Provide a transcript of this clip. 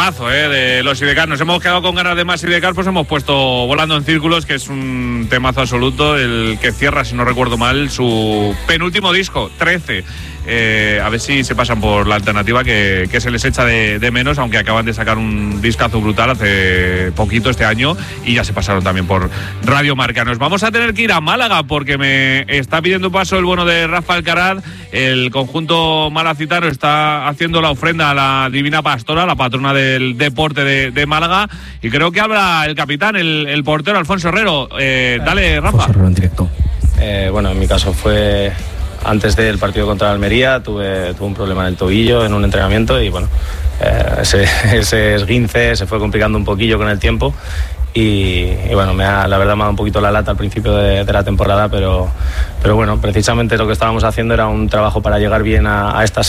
temazo de los Sidecar. Nos hemos quedado con ganas de más Sidecar, pues hemos puesto Volando en Círculos, que es un temazo absoluto, el que cierra, si no recuerdo mal, su penúltimo disco, 13. A ver si se pasan por la alternativa que se les echa de menos, aunque acaban de sacar un discazo brutal hace poquito este año y ya se pasaron también por Radio Marca. Nos vamos a tener que ir a Málaga porque me está pidiendo paso el bueno de Rafa Alcaraz. El conjunto malacitano está haciendo la ofrenda a la Divina Pastora, la patrona del deporte de Málaga, y creo que habla el capitán, el portero Alfonso Herrero. Dale, Rafa. Alfonso Herrero en directo. Bueno, en mi caso fue antes del partido contra Almería, tuve un problema en el tobillo en un entrenamiento y bueno, ese esguince se fue complicando un poquillo con el tiempo y bueno, la verdad me ha dado un poquito la lata al principio de la temporada, pero bueno, precisamente lo que estábamos haciendo era un trabajo para llegar bien a estas